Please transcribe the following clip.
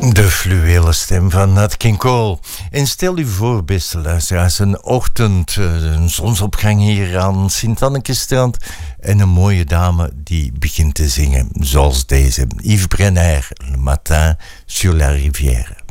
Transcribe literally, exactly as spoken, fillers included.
De fluwele stem van Nat King Cole. En stel u voor, beste luisteraars, een ochtend, een zonsopgang hier aan Sint-Annekestrand en een mooie dame die begint te zingen, zoals deze. Yves Brenner, Le Matin sur la Rivière.